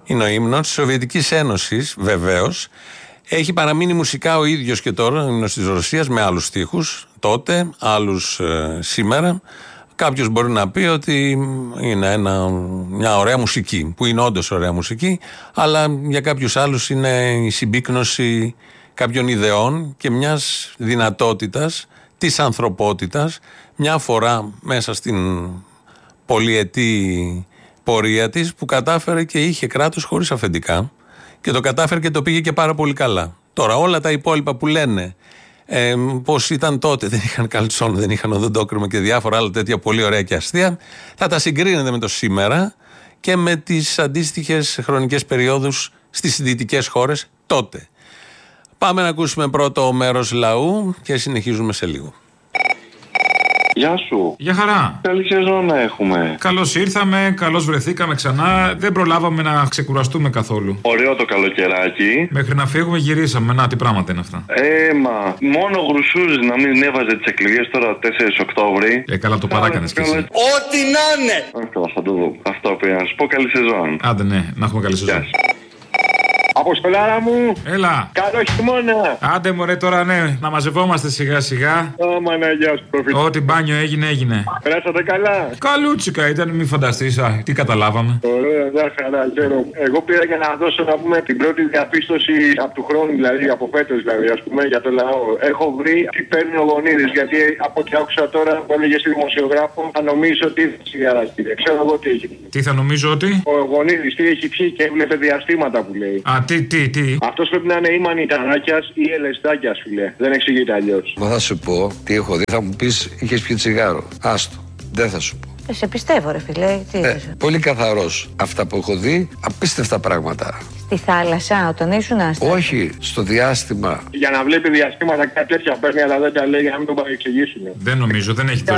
Είναι ο ύμνος της Σοβιετικής Ένωσης, βεβαίως. Έχει παραμείνει μουσικά ο ίδιος και τώρα, ο ύμνος της Ρωσίας, με άλλους στίχους τότε, άλλους σήμερα. Κάποιος μπορεί να πει ότι είναι μια ωραία μουσική, που είναι όντως ωραία μουσική, αλλά για κάποιους άλλους είναι η συμπίκνωση κάποιων ιδεών και μιας δυνατότητας της ανθρωπότητας, μια φορά μέσα στην πολυετή πορεία της, που κατάφερε και είχε κράτος χωρίς αφεντικά και το κατάφερε και το πήγε και πάρα πολύ καλά. Τώρα όλα τα υπόλοιπα που λένε πως ήταν τότε, δεν είχαν καλτσόν, δεν είχαν οδοντόκρεμα και διάφορα άλλα τέτοια πολύ ωραία και αστεία, θα τα συγκρίνετε με το σήμερα και με τις αντίστοιχες χρονικές περιόδους στις δυτικές χώρες τότε. Πάμε να ακούσουμε πρώτο μέρος λαού και συνεχίζουμε σε λίγο. Γεια σου. Γεια χαρά. Καλή σεζόν να έχουμε. Καλώς ήρθαμε, καλώς βρεθήκαμε ξανά. Δεν προλάβαμε να ξεκουραστούμε καθόλου. Ωραίο το καλοκαιράκι. Μέχρι να φύγουμε γυρίσαμε. Να, τι πράγματα είναι αυτά. Μα μόνο γρουσούζ να μην έβαζε τις εκλογές τώρα 4 Οκτώβρη. Καλά το παράκανες κι εσύ. Ό,τι να είναι! Θα το δω. Αυτό που να σου πω, καλή σεζόν. Άντε ναι, να έχουμε καλή σεζόν. Αποστολάρα μου! Έλα! Καλό χειμώνα! Άντε μωρέ τώρα ναι, να μαζευόμαστε σιγά σιγά. Μαναγιά σου προφήτη. Ό,τι μπάνιο έγινε. Περάσατε καλά? Καλούτσικα ήταν, μην φανταστείς, τι καταλάβαμε. Ωραία, μια χαρά, χαίρομαι. Εγώ πήρα για να δώσω να πούμε την πρώτη διαπίστωση από του χρόνου, δηλαδή από φέτος, δηλαδή, ας πούμε, για το λαό. Έχω βρει τι παίρνει ο Γονίδης, γιατί από ό,τι άκουσα τώρα που έλεγε στη δημοσιογράφο, θα νομίζω ότι σιγαράκια. Ξέρω εγώ τι έχει. Τι θα νομίζω ότι? Ο Γονίδης τι έχει πιει και έβλεπε διαστήματα που λέει. Τι. Αυτός πρέπει να είναι ή Μανιταράκιας ή Ελεστάκιας, φιλέ. Δεν εξηγείται αλλιώς. Μα θα σου πω τι έχω δει. Θα μου πεις, είχες πιει τσιγάρο. Άστο. Δεν θα σου πω. Σε πιστεύω, ρε φιλέ. Πολύ καθαρός. Αυτά που έχω δει, απίστευτα πράγματα. Στη θάλασσα, όταν ήσουν άστατος? Όχι, στο διάστημα. Για να βλέπει διαστήματα κάτι τέτοια παίρνει, αλλά δεν τα λέει για να μην τον παρεξηγήσουν. Δεν νομίζω, δεν έχει